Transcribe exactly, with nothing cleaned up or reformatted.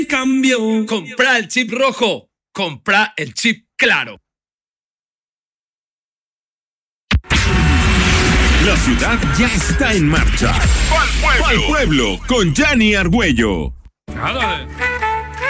Cambio. Compra el chip rojo. Compra el chip claro. La ciudad ya está en marcha. ¡Pa'l pueblo! ¡Pa'l pueblo! Con Gianni Argüello. Nada.